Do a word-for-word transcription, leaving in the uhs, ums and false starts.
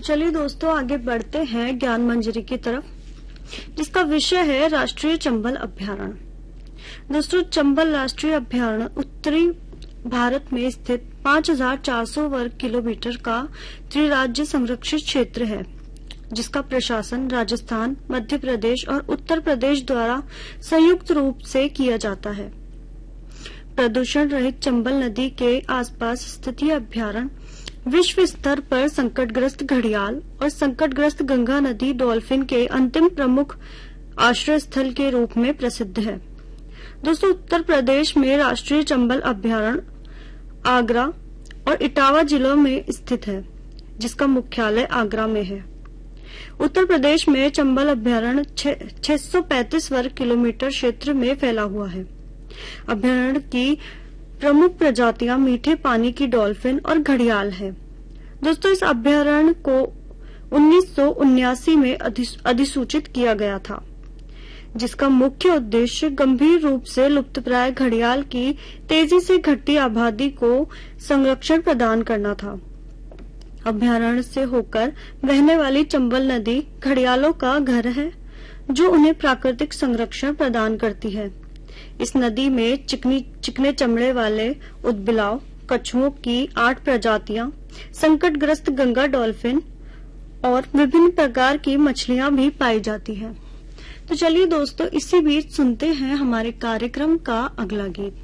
चलिए दोस्तों आगे बढ़ते हैं ज्ञान मंजरी की तरफ, जिसका विषय है राष्ट्रीय चंबल अभ्यारण्य। दोस्तों चंबल राष्ट्रीय अभ्यारण्य उत्तरी भारत में स्थित पाँच हज़ार चार सौ वर्ग किलोमीटर का त्रिराज्य संरक्षित क्षेत्र है, जिसका प्रशासन राजस्थान, मध्य प्रदेश और उत्तर प्रदेश द्वारा संयुक्त रूप से किया जाता है। प्रदूषण रहित चंबल नदी के आसपास स्थित यह अभ्यारण्य विश्व स्तर पर संकटग्रस्त घड़ियाल और संकटग्रस्त गंगा नदी डॉल्फिन के अंतिम प्रमुख आश्रय स्थल के रूप में प्रसिद्ध है। दोस्तों उत्तर प्रदेश में राष्ट्रीय चंबल अभ्यारण्य आगरा और इटावा जिलों में स्थित है, जिसका मुख्यालय आगरा में है। उत्तर प्रदेश में चंबल अभ्यारण्य छह सौ पैंतीस वर्ग किलोमीटर क्षेत्र में फैला हुआ है। अभ्यारण्य की प्रमुख प्रजातियां मीठे पानी की डॉल्फिन और घड़ियाल है। दोस्तों इस अभ्यारण्य को उन्नीस सौ उन्यासी में अधिसूचित किया गया था, जिसका मुख्य उद्देश्य गंभीर रूप से लुप्तप्राय घड़ियाल की तेजी से घटती आबादी को संरक्षण प्रदान करना था। अभ्यारण्य से होकर बहने वाली चंबल नदी घड़ियालों का घर है, जो उन्हें प्राकृतिक संरक्षण प्रदान करती है। इस नदी में चिकनी चिकने चमड़े वाले उदबिलाव कछुओं की आठ प्रजातियां, संकटग्रस्त गंगा डॉल्फिन और विभिन्न प्रकार की मछलियां भी पाई जाती हैं। तो चलिए दोस्तों इसी बीच सुनते हैं हमारे कार्यक्रम का अगला गीत।